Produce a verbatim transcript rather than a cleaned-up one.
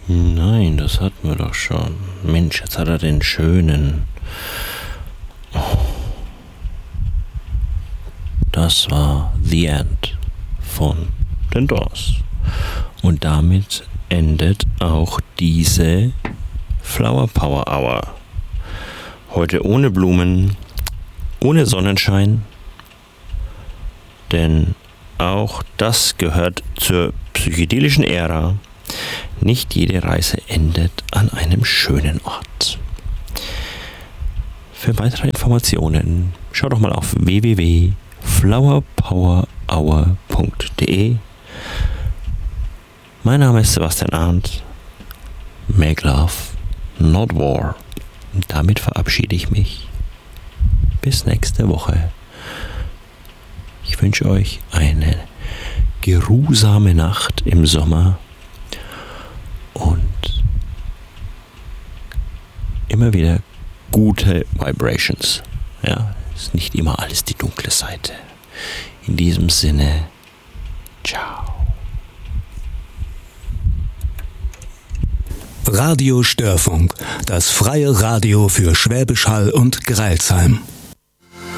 Nein, das hatten wir doch schon. Mensch, jetzt hat er den schönen. Oh. Das war The End von den Doors. Und damit endet auch diese Flower Power Hour. Heute ohne Blumen, ohne Sonnenschein, denn auch das gehört zur psychedelischen Ära. Nicht jede Reise endet an einem schönen Ort. Für weitere Informationen schau doch mal auf w w w punkt flower power hour punkt de. Mein Name ist Sebastian Arndt. Make love, not war. Und damit verabschiede ich mich. Bis nächste Woche. Ich wünsche euch eine geruhsame Nacht im Sommer und immer wieder gute Vibrations. Ja, ist nicht immer alles die dunkle Seite. In diesem Sinne, ciao. Radio Störfunk, das freie Radio für Schwäbisch Hall und Greilsheim.